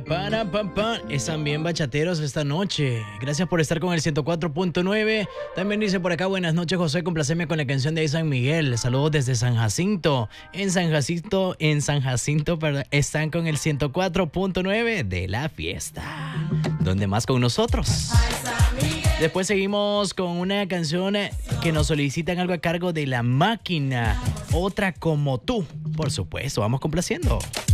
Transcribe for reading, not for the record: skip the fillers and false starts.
Están bien bachateros esta noche. Gracias por estar con el 104.9. También dice por acá, buenas noches, José, complaceme con la canción de San Miguel. Saludos desde San Jacinto. En San Jacinto, perdón, están con el 104.9 de la fiesta. ¿Dónde más con nosotros? Después seguimos con una canción que nos solicitan algo a cargo de La Máquina. Otra como tú. Por supuesto, vamos complaciendo.